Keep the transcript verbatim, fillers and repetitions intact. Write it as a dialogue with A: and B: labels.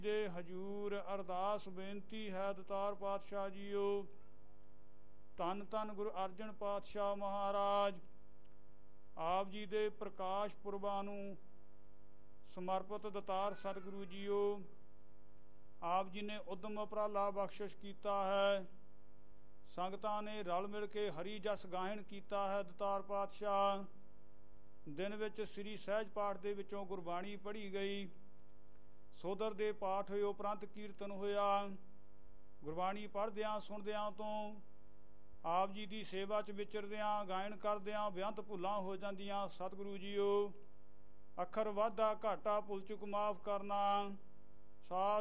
A: ਦੇ ਹਜੂਰ ਅਰਦਾਸ ਬੇਨਤੀ ਹੈ ਦਤਾਰ ਪਾਤਸ਼ਾਹ ਜੀਓ। ਧੰਨ ਧੰਨ ਗੁਰੂ ਅਰਜਨ ਪਾਤਸ਼ਾਹ ਮਹਾਰਾਜ, ਆਪ ਜੀ ਦੇ ਪ੍ਰਕਾਸ਼ ਪੁਰਬਾਂ ਨੂੰ ਸਮਰਪਿਤ ਦਤਾਰ ਸਤਿਗੁਰੂ ਜੀਓ। ਆਪ ਜੀ ਨੇ ਉਦਮ ਉਪਰਾਲਾ ਬਖਸ਼ਿਸ਼ ਕੀਤਾ ਹੈ, ਸੰਗਤਾਂ ਨੇ ਰਲ ਮਿਲ ਕੇ ਹਰੀ ਜਸ ਗਾਇਨ ਕੀਤਾ ਹੈ ਦਤਾਰ ਪਾਤਸ਼ਾਹ। ਦਿਨ ਵਿੱਚ ਸ੍ਰੀ ਸਹਿਜ ਪਾਠ ਦੇ ਵਿੱਚੋਂ ਗੁਰਬਾਣੀ ਪੜ੍ਹੀ ਗਈ, ਸੋਦਰ ਦੇ ਪਾਠ ਹੋਏ, ਉਪਰੰਤ ਕੀਰਤਨ ਹੋਇਆ। ਗੁਰਬਾਣੀ ਪੜ੍ਹਦਿਆਂ ਸੁਣਦਿਆਂ ਤੋਂ ਆਪ ਜੀ ਦੀ ਸੇਵਾ 'ਚ ਵਿਚਰਦਿਆਂ ਗਾਇਨ ਕਰਦਿਆਂ ਬੇਅੰਤ ਭੁੱਲਾਂ ਹੋ ਜਾਂਦੀਆਂ। ਸਤਿਗੁਰੂ ਜੀਓ, ਅੱਖਰ ਵਾਧਾ ਘਾਟਾ ਭੁੱਲ ਚੁੱਕ ਮਾਫ ਕਰਨਾ। ਸਾਸ